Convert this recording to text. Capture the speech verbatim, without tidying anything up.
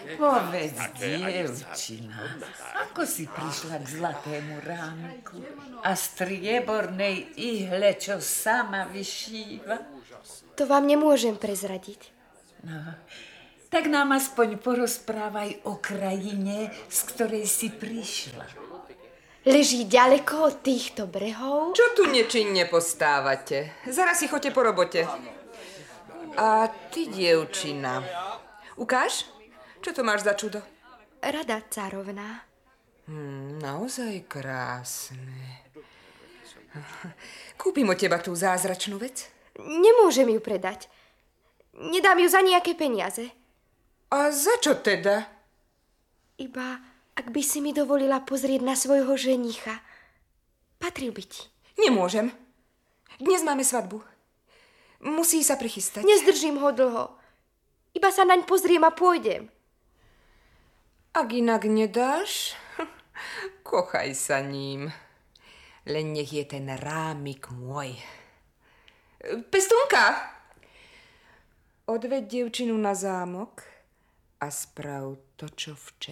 Povedz, dievčina, ako si prišla k zlatému rámiku a striebornej ihle, čo sama vyšíva? To vám nemôžem prezradiť. No, tak nám aspoň porozprávaj o krajine, z ktorej si prišla. Leží ďaleko od týchto brehov? Čo tu nečinne postávate? Zaraz si choďte po robote. A ty, dievčina, ukáž, čo to máš za čudo? Rada cárovná. Hmm, naozaj krásne. Kúpim od teba tú zázračnú vec? Nemôžem ju predať. Nedám ju za nejaké peniaze. A za čo teda? Iba, ak by si mi dovolila pozrieť na svojho ženicha. Patril by ti. Nemôžem. Dnes máme svadbu. Musí sa prichystať. Nezdržím ho dlho. Iba sa naň pozriem a pôjdem. Ak inak nedáš, kochaj sa ním. Len nech je ten rámik môj. Pestúnka! Odveď dievčinu na zámok a sprav to, čo včera.